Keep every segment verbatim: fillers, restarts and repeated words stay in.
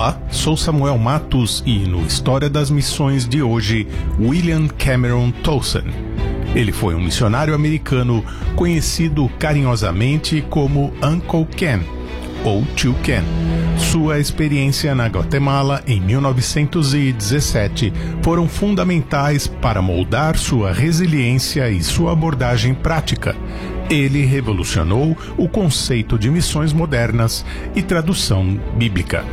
Olá, sou Samuel Matos e no História das Missões de hoje, William Cameron Towson. Ele foi um missionário americano conhecido carinhosamente como Uncle Ken, ou Tio Ken. Sua experiência na Guatemala em mil novecentos e dezessete foram fundamentais para moldar sua resiliência e sua abordagem prática. Ele revolucionou o conceito de missões modernas e tradução bíblica.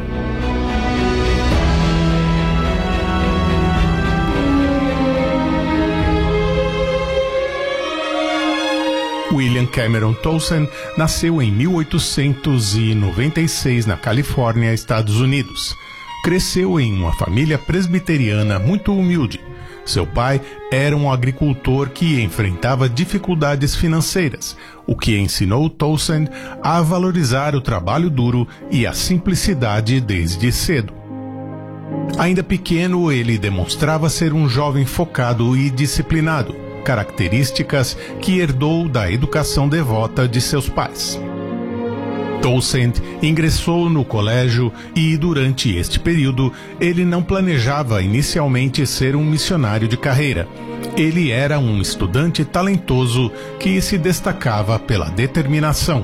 William Cameron Towson nasceu em mil oitocentos e noventa e seis na Califórnia, Estados Unidos. Cresceu em uma família presbiteriana muito humilde. Seu pai era um agricultor que enfrentava dificuldades financeiras, o que ensinou Towson a valorizar o trabalho duro e a simplicidade desde cedo. Ainda pequeno, ele demonstrava ser um jovem focado e disciplinado, características que herdou da educação devota de seus pais. Towson ingressou no colégio e, durante este período, ele não planejava inicialmente ser um missionário de carreira. Ele era um estudante talentoso que se destacava pela determinação.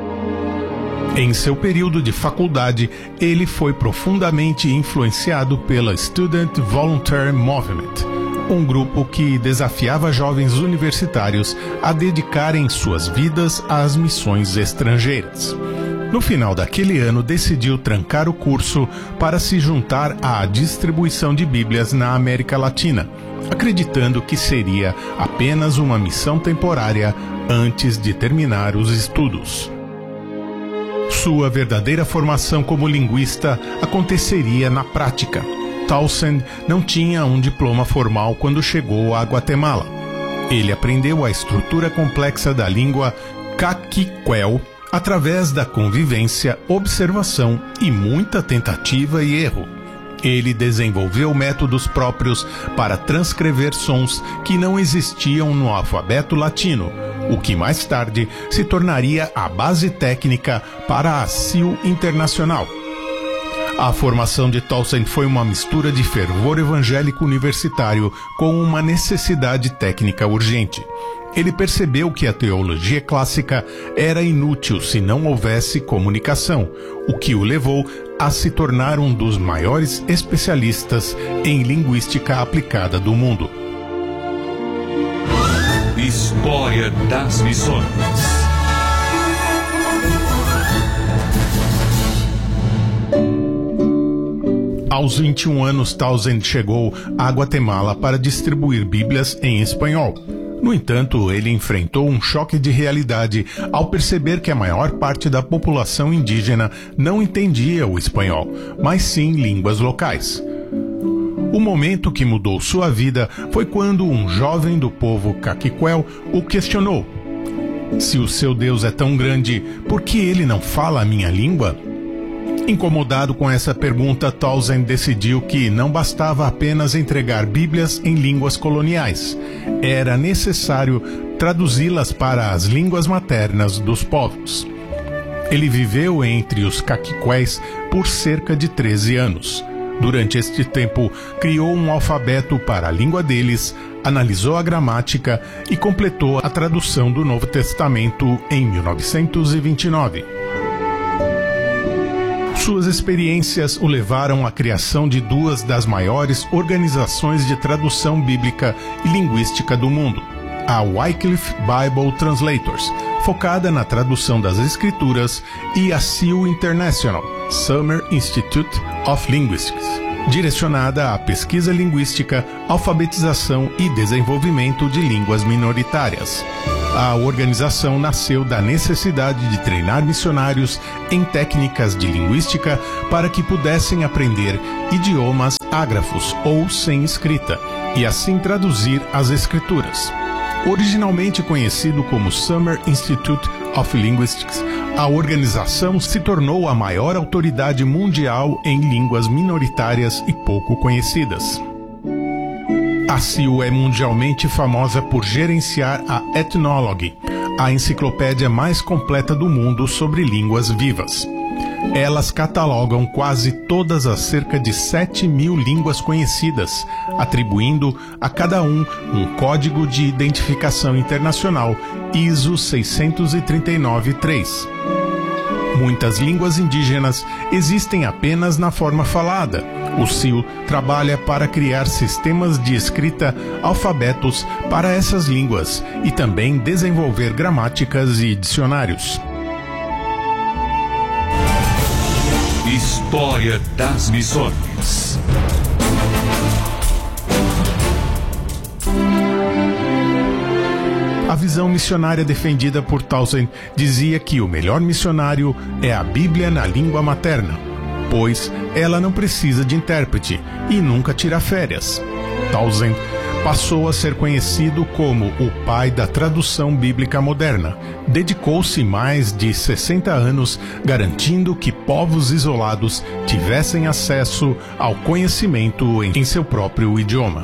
Em seu período de faculdade, ele foi profundamente influenciado pela Student Volunteer Movement, um grupo que desafiava jovens universitários a dedicarem suas vidas às missões estrangeiras. No final daquele ano, decidiu trancar o curso para se juntar à distribuição de Bíblias na América Latina, acreditando que seria apenas uma missão temporária antes de terminar os estudos. Sua verdadeira formação como linguista aconteceria na prática. Towson não tinha um diploma formal quando chegou a Guatemala. Ele aprendeu a estrutura complexa da língua caquiquel através da convivência, observação e muita tentativa e erro. Ele desenvolveu métodos próprios para transcrever sons que não existiam no alfabeto latino, o que mais tarde se tornaria a base técnica para a S I U Internacional. A formação de Towson foi uma mistura de fervor evangélico universitário com uma necessidade técnica urgente. Ele percebeu que a teologia clássica era inútil se não houvesse comunicação, o que o levou a se tornar um dos maiores especialistas em linguística aplicada do mundo. História das Missões. Aos vinte e um anos, Towson chegou à Guatemala para distribuir Bíblias em espanhol. No entanto, ele enfrentou um choque de realidade ao perceber que a maior parte da população indígena não entendia o espanhol, mas sim línguas locais. O momento que mudou sua vida foi quando um jovem do povo caquiquel o questionou. Se o seu Deus é tão grande, por que ele não fala a minha língua? Incomodado com essa pergunta, Towson decidiu que não bastava apenas entregar Bíblias em línguas coloniais. Era necessário traduzi-las para as línguas maternas dos povos. Ele viveu entre os caquiquéis por cerca de treze anos. Durante este tempo, criou um alfabeto para a língua deles, analisou a gramática e completou a tradução do Novo Testamento em mil novecentos e vinte e nove. Suas experiências o levaram à criação de duas das maiores organizações de tradução bíblica e linguística do mundo, a Wycliffe Bible Translators, focada na tradução das Escrituras, e a S I U International, Summer Institute of Linguistics, direcionada à pesquisa linguística, alfabetização e desenvolvimento de línguas minoritárias. A organização nasceu da necessidade de treinar missionários em técnicas de linguística para que pudessem aprender idiomas ágrafos ou sem escrita, e assim traduzir as escrituras. Originalmente conhecido como Summer Institute of Linguistics, a organização se tornou a maior autoridade mundial em línguas minoritárias e pouco conhecidas. A S I U é mundialmente famosa por gerenciar a Ethnologue, a enciclopédia mais completa do mundo sobre línguas vivas. Elas catalogam quase todas as cerca de sete mil línguas conhecidas, atribuindo a cada um um código de identificação internacional I S O seiscentos e trinta e nove três. Muitas línguas indígenas existem apenas na forma falada. O S I L trabalha para criar sistemas de escrita, alfabetos para essas línguas e também desenvolver gramáticas e dicionários. História das Missões. A visão missionária defendida por Townsend dizia que o melhor missionário é a Bíblia na língua materna, pois ela não precisa de intérprete e nunca tira férias. Townsend passou a ser conhecido como o pai da tradução bíblica moderna. Dedicou-se mais de sessenta anos garantindo que povos isolados tivessem acesso ao conhecimento em seu próprio idioma.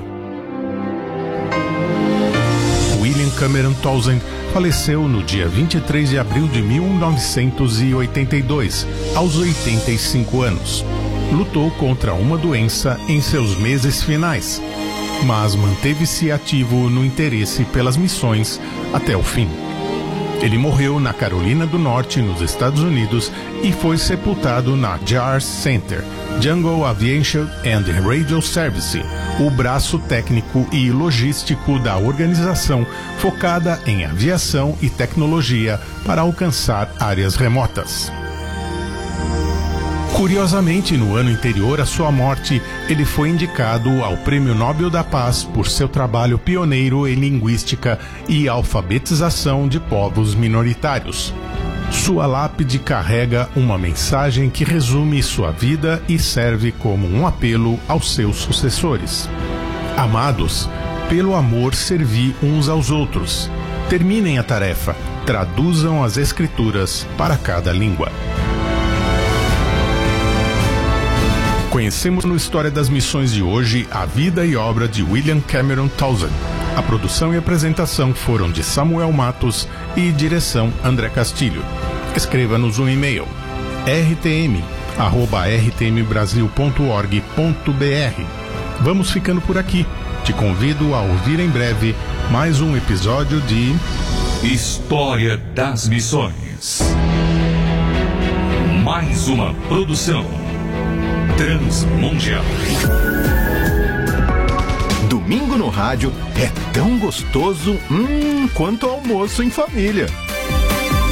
William Cameron Townsend faleceu no dia vinte e três de abril de mil novecentos e oitenta e dois, aos oitenta e cinco anos. Lutou contra uma doença em seus meses finais, mas manteve-se ativo no interesse pelas missões até o fim. Ele morreu na Carolina do Norte, nos Estados Unidos, e foi sepultado na J A R S Center, Jungle Aviation and Radio Service, o braço técnico e logístico da organização focada em aviação e tecnologia para alcançar áreas remotas. Curiosamente, no ano anterior à sua morte, ele foi indicado ao Prêmio Nobel da Paz por seu trabalho pioneiro em linguística e alfabetização de povos minoritários. Sua lápide carrega uma mensagem que resume sua vida e serve como um apelo aos seus sucessores. Amados, pelo amor servi uns aos outros. Terminem a tarefa, traduzam as escrituras para cada língua. Conhecemos no História das Missões de hoje a vida e obra de William Cameron Townsend. A produção e apresentação foram de Samuel Matos e direção André Castilho. Escreva-nos um e-mail r t m arroba r t m brasil ponto org ponto b r. Vamos ficando por aqui. Te convido a ouvir em breve mais um episódio de História das Missões. Mais uma produção Transmundial. Domingo no rádio é tão gostoso hum, quanto almoço em família.